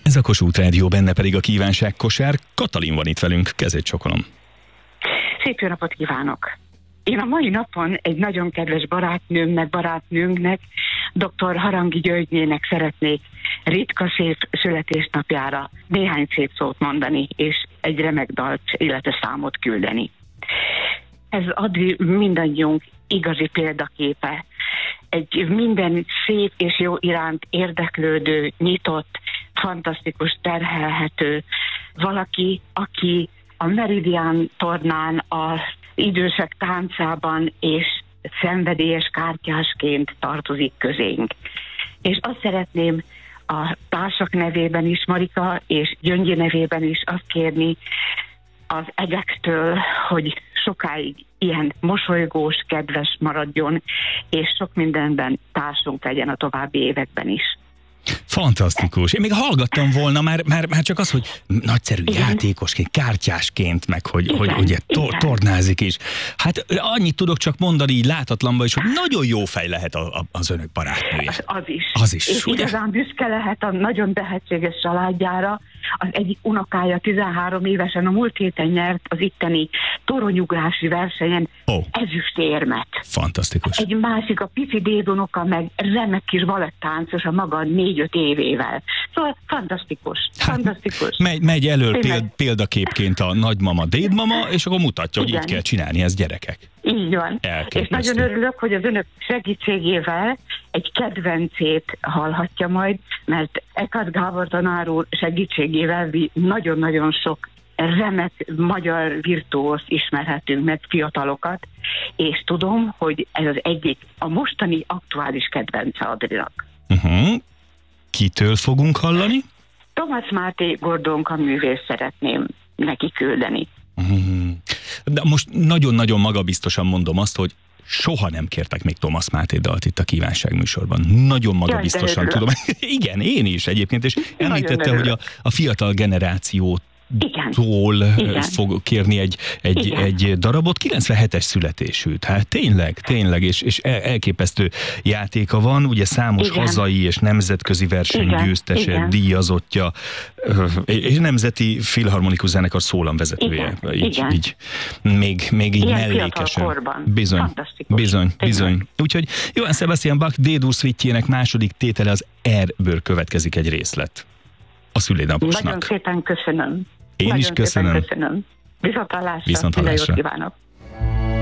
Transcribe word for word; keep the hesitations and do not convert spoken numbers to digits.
Ez a Kossuth Rádió, benne pedig a kívánságkosár. Katalin van itt velünk, kezét csokolom. Szép jó napot kívánok! Én a mai napon egy nagyon kedves barátnőmnek, barátnőnknek, dr. Harangi Györgynének szeretnék ritka szép születésnapjára néhány szép szót mondani, és egy remek dalt, illetve számot küldeni. Ez Adri mindannyiunk igazi példaképe. Egy minden szép és jó iránt érdeklődő, nyitott, fantasztikus, terhelhető valaki, aki a Meridian tornán, az idősek táncában és szenvedélyes kártyásként tartozik közénk. És azt szeretném a társak nevében is, Marika és Gyöngyi nevében is azt kérni az egektől, hogy sokáig ilyen mosolygós, kedves maradjon, és sok mindenben társunk legyen a további években is. Fantasztikus. Én még hallgattam volna már, már, már csak az, hogy nagyszerű igen. játékosként, kártyásként, meg hogy, igen, hogy ugye to- tornázik is. Hát annyit tudok csak mondani így látatlanban is, hogy nagyon jó fej lehet a, a, az önök barátnője. Az, az is. Az is, és ugye? igazán büszke lehet a nagyon tehetséges családjára. Az egyik unokája tizenhárom évesen a múlt héten nyert az itteni toronyugrási versenyen oh. ezüstérmet. Fantasztikus. Egy másik, a pici dédunoka meg remek kis balettáncos a maga négy-öt évével. Szóval fantasztikus. Fantasztikus. Hát, megy, megy elől Tényleg. péld, példaképként a nagymama, dédmama, és akkor mutatja, hogy Igen. így kell csinálni, ez gyerekek. Így van. Elképesztő. És nagyon örülök, hogy az önök segítségével egy kedvencét hallhatja majd, mert Eckhart Gábor tanár úr segítségével nagyon-nagyon sok remek magyar virtuóz ismerhetünk meg, fiatalokat, és tudom, hogy ez az egyik a mostani aktuális kedvence Adrinak. Uh-huh. Kitől fogunk hallani? Thomas Máté Gordónka művész szeretném neki küldeni. Uh-huh. De most nagyon-nagyon magabiztosan mondom azt, hogy soha nem kértek még Thomas Máté dalt itt a Kívánság műsorban. Nagyon magabiztosan Jaj, tudom. Igen, én is egyébként, és említette, hogy a, a fiatal generációt Igen. tól Igen. fog kérni egy, egy, egy darabot, kilencvenhetes születésű. Tehát tényleg, tényleg, és, és elképesztő játéka van, ugye számos Igen. hazai és nemzetközi verseny Igen. győztese, Igen. díjazottja, és Nemzeti Filharmonikus Zenekar szólamvezetője. Igen. Így, Igen. így, még, még így Ilyen mellékesen. fiatal korban. Bizony, Fantasztikus. bizony, Tényleg. bizony. Úgyhogy Johann Sebastian Bach D-dur szvitjének második tétele az R-ből következik egy részlet a szülénaposnak. Nagyon szépen köszönöm. Én Nagyon is köszönöm. Szépen köszönöm. Viszonthallásra. Viszonthallásra. Minden jót kívánok.